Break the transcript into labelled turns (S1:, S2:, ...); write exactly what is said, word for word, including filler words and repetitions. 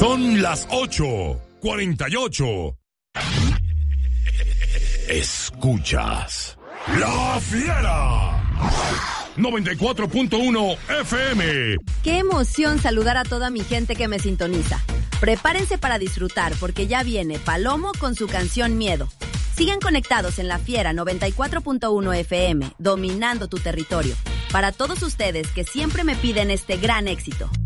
S1: Son las ocho cuarenta y ocho. Escuchas La Fiera noventa y cuatro punto uno F M.
S2: Qué emoción saludar a toda mi gente que me sintoniza. Prepárense para disfrutar porque ya viene Palomo con su canción Miedo. Sigan conectados en La Fiera noventa y cuatro punto uno F M, dominando tu territorio. Para todos ustedes que siempre me piden este gran éxito.